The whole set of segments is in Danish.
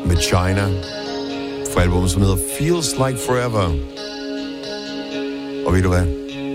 med China fra albumet, som hedder Feels Like Forever. Og ved du hvad?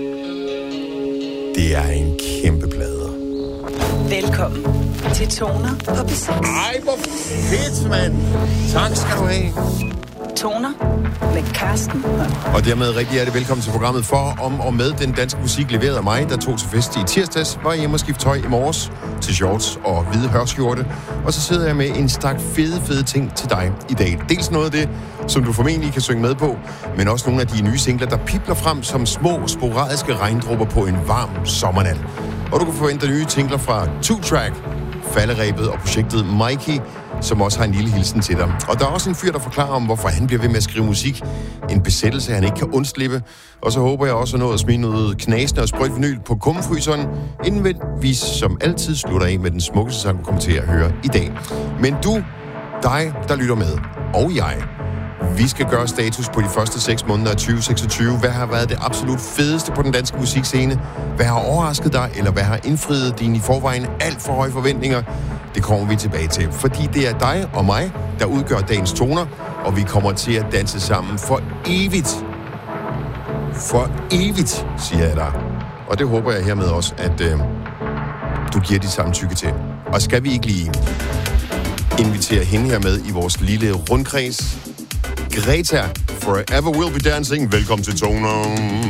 Det er en kæmpe plade. Velkommen til Toner på P6. Ej, hvor fedt, mand! Tak skal du have. Toner med Carsten Holm. Og dermed rigtig hjertelig velkommen til programmet for, om og med den danske musik leveret af mig, der tog til fest i tirsdags, var hjemme og skifte tøj i morges til shorts og hvide hørskjorte. Og så sidder jeg med en stak fede ting til dig i dag. Dels noget af det, som du formentlig kan synge med på, men også nogle af de nye singler, der pipler frem som små, sporadiske regndråber på en varm sommernat. Og du kan forvente nye singler fra 2Track, Falderebet og projektet Mikey, som også har en lille hilsen til dig. Og der er også en fyr, der forklarer om, hvorfor han bliver ved med at skrive musik. En besættelse, han ikke kan undslippe. Og så håber jeg også at nå at smide noget knasende og sprøjt vinyl på kummefryseren, inden vi som altid slutter af med den smukkeste sang, du kommer til at høre i dag. Men du, dig, der lytter med, og jeg, vi skal gøre status på de første 6 måneder af 2026. Hvad har været det absolut fedeste på den danske musikscene? Hvad har overrasket dig, eller hvad har indfriet dine i forvejen alt for høje forventninger? Det kommer vi tilbage til, fordi det er dig og mig, der udgør dagens toner, og vi kommer til at danse sammen for evigt. For evigt, siger jeg dig. Og det håber jeg hermed også, at du giver dit samtykke til. Og skal vi ikke lige invitere hende her med i vores lille rundkreds? Greta, Forever Will Be Dancing. Velkommen til Toner.